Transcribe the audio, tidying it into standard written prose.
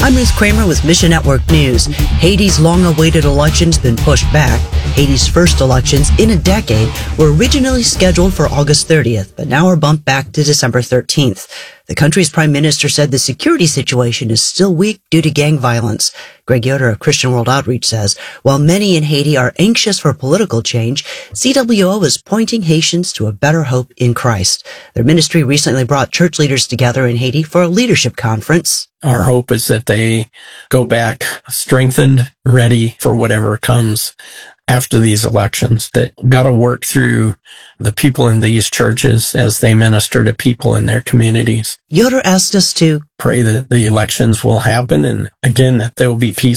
I'm Ruth Kramer with Mission Network News. Haiti's long-awaited election's been pushed back. Haiti's first elections in a decade were originally scheduled for August 30th, but now are bumped back to December 13th. The country's prime minister said the security situation is still weak due to gang violence. Greg Yoder of Christian World Outreach says, while many in Haiti are anxious for political change, CWO is pointing Haitians to a better hope in Christ. Their ministry recently brought church leaders together in Haiti for a leadership conference. Our hope is that they go back strengthened, ready for whatever comes after these elections, that got to work through the people in these churches as they minister to people in their communities. Yoder asked us to pray that the elections will happen, and again, that there will be peace